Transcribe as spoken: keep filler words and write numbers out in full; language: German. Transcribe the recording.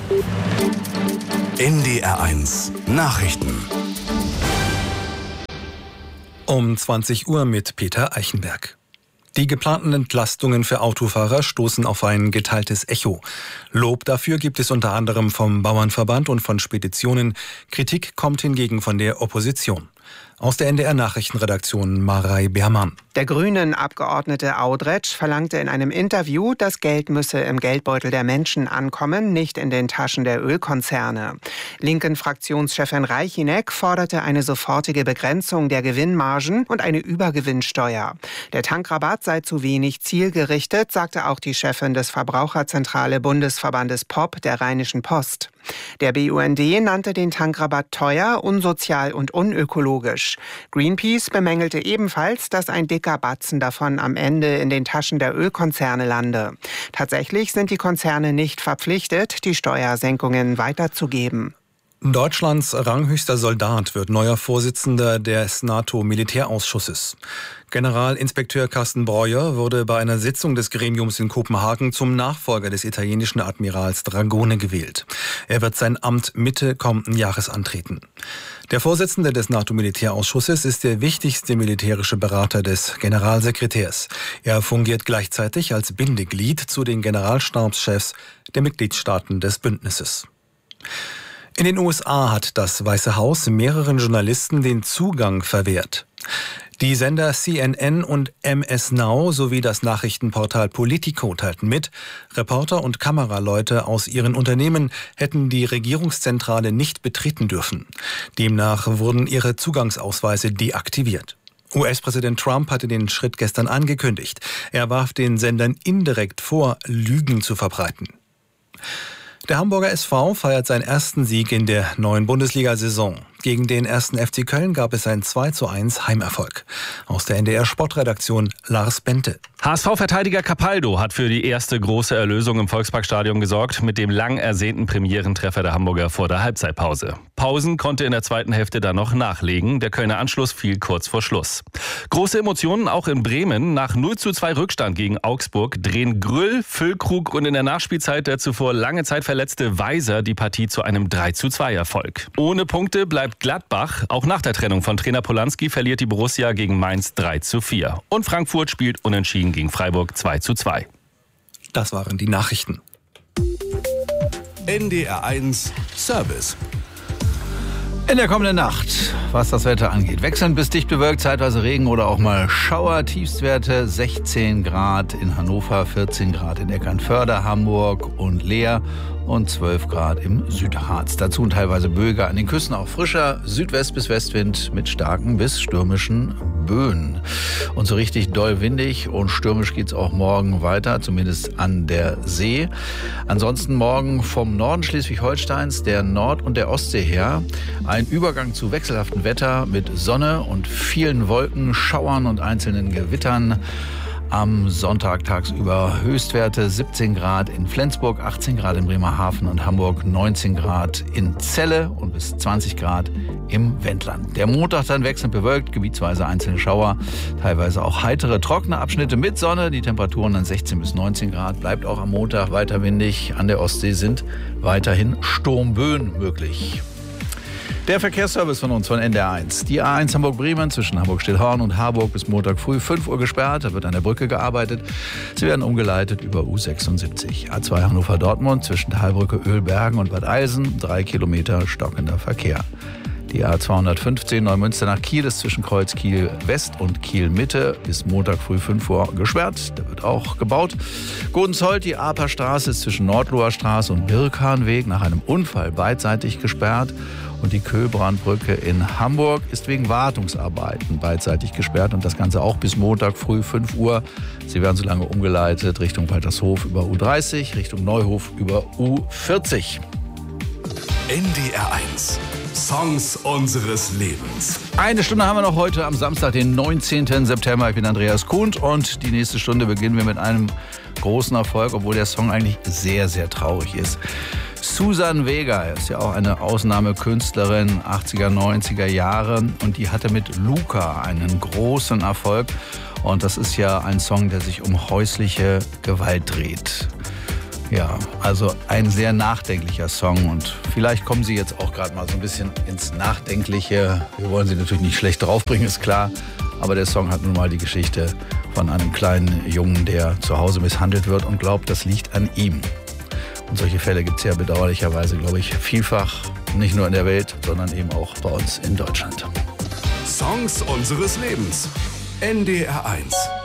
N D R eins Nachrichten. Um zwanzig Uhr mit Peter Eichenberg. Die geplanten Entlastungen für Autofahrer stoßen auf ein geteiltes Echo. Lob dafür gibt es unter anderem vom Bauernverband und von Speditionen. Kritik kommt hingegen von der Opposition. Aus der N D R-Nachrichtenredaktion Marei Beermann. Der Grünen-Abgeordnete Audretsch verlangte in einem Interview, das Geld müsse im Geldbeutel der Menschen ankommen, nicht in den Taschen der Ölkonzerne. Linken-Fraktionschefin Reichinek forderte eine sofortige Begrenzung der Gewinnmargen und eine Übergewinnsteuer. Der Tankrabatt sei zu wenig zielgerichtet, sagte auch die Chefin des Verbraucherzentrale Bundesverbandes P O P der Rheinischen Post. Der B U N D nannte den Tankrabatt teuer, unsozial und unökologisch. Greenpeace bemängelte ebenfalls, dass ein dicker Batzen davon am Ende in den Taschen der Ölkonzerne lande. Tatsächlich sind die Konzerne nicht verpflichtet, die Steuersenkungen weiterzugeben. Deutschlands ranghöchster Soldat wird neuer Vorsitzender des NATO-Militärausschusses. Generalinspekteur Carsten Breuer wurde bei einer Sitzung des Gremiums in Kopenhagen zum Nachfolger des italienischen Admirals Dragone gewählt. Er wird sein Amt Mitte kommenden Jahres antreten. Der Vorsitzende des NATO-Militärausschusses ist der wichtigste militärische Berater des Generalsekretärs. Er fungiert gleichzeitig als Bindeglied zu den Generalstabschefs der Mitgliedstaaten des Bündnisses. In den U S A hat das Weiße Haus mehreren Journalisten den Zugang verwehrt. Die Sender C N N und M S Now sowie das Nachrichtenportal Politico teilten mit, Reporter und Kameraleute aus ihren Unternehmen hätten die Regierungszentrale nicht betreten dürfen. Demnach wurden ihre Zugangsausweise deaktiviert. U S-Präsident Trump hatte den Schritt gestern angekündigt. Er warf den Sendern indirekt vor, Lügen zu verbreiten. Der Hamburger S V feiert seinen ersten Sieg in der neuen Bundesliga-Saison. Gegen den ersten F C Köln gab es einen zwei zu eins Heimerfolg. Aus der N D R-Sportredaktion Lars Bente. H S V-Verteidiger Capaldo hat für die erste große Erlösung im Volksparkstadion gesorgt mit dem lang ersehnten Premierentreffer der Hamburger vor der Halbzeitpause. Pausen konnte in der zweiten Hälfte dann noch nachlegen. Der Kölner Anschluss fiel kurz vor Schluss. Große Emotionen auch in Bremen. Nach null zu zwei Rückstand gegen Augsburg drehen Grüll, Füllkrug und in der Nachspielzeit der zuvor lange Zeit verletzte Weiser die Partie zu einem drei zu zwei Erfolg. Ohne Punkte bleibt Gladbach. Auch nach der Trennung von Trainer Polanski verliert die Borussia gegen Mainz drei zu vier. Und Frankfurt spielt unentschieden gegen Freiburg zwei zu zwei. Das waren die Nachrichten. N D R eins Service. In der kommenden Nacht, was das Wetter angeht, wechselnd bis dicht bewölkt, zeitweise Regen oder auch mal Schauer. Tiefstwerte sechzehn Grad in Hannover, vierzehn Grad in Eckernförde, Hamburg und Leer und zwölf Grad im Südharz. Dazu teilweise Böige an den Küsten, auch frischer Südwest- bis Westwind mit starken bis stürmischen Böen. Und so richtig doll windig und stürmisch geht's auch morgen weiter, zumindest an der See. Ansonsten morgen vom Norden Schleswig-Holsteins, der Nord- und der Ostsee her, ein Übergang zu wechselhaftem Wetter mit Sonne und vielen Wolken, Schauern und einzelnen Gewittern. Am Sonntag tagsüber Höchstwerte siebzehn Grad in Flensburg, achtzehn Grad in Bremerhaven und Hamburg, neunzehn Grad in Celle und bis zwanzig Grad im Wendland. Der Montag dann wechselnd bewölkt, gebietsweise einzelne Schauer, teilweise auch heitere, trockene Abschnitte mit Sonne. Die Temperaturen dann sechzehn bis neunzehn Grad, bleibt auch am Montag weiter windig. An der Ostsee sind weiterhin Sturmböen möglich. Der Verkehrsservice von uns von N D R eins. Die A eins Hamburg-Bremen zwischen Hamburg-Stillhorn und Harburg bis Montag früh fünf Uhr gesperrt. Da wird an der Brücke gearbeitet. Sie werden umgeleitet über U sechsundsiebzig. A zwei Hannover-Dortmund zwischen Talbrücke, Ölbergen und Bad Eilsen. Drei Kilometer stockender Verkehr. Die A zweihundertfünfzehn Neumünster nach Kiel ist zwischen Kreuz Kiel West und Kiel Mitte bis Montag früh fünf Uhr gesperrt. Da wird auch gebaut. Godenzold, die Aperstraße ist zwischen Nordloher Straße und Birkhahnweg nach einem Unfall beidseitig gesperrt. Und die Köbrandbrücke in Hamburg ist wegen Wartungsarbeiten beidseitig gesperrt. Und das Ganze auch bis Montag früh fünf Uhr. Sie werden so lange umgeleitet Richtung Waltershof über U dreißig, Richtung Neuhof über U vierzig. N D R eins. Songs unseres Lebens. Eine Stunde haben wir noch heute am Samstag, den neunzehnten September. Ich bin Andreas Kuhn und die nächste Stunde beginnen wir mit einem großen Erfolg, obwohl der Song eigentlich sehr, sehr traurig ist. Suzanne Vega ist ja auch eine Ausnahmekünstlerin, achtziger, neunziger Jahre, und die hatte mit Luca einen großen Erfolg. Und das ist ja ein Song, der sich um häusliche Gewalt dreht. Ja, also ein sehr nachdenklicher Song und vielleicht kommen Sie jetzt auch gerade mal so ein bisschen ins Nachdenkliche. Wir wollen Sie natürlich nicht schlecht draufbringen, ist klar, aber der Song hat nun mal die Geschichte von einem kleinen Jungen, der zu Hause misshandelt wird und glaubt, das liegt an ihm. Und solche Fälle gibt es ja bedauerlicherweise, glaube ich, vielfach, nicht nur in der Welt, sondern eben auch bei uns in Deutschland. Songs unseres Lebens. N D R eins.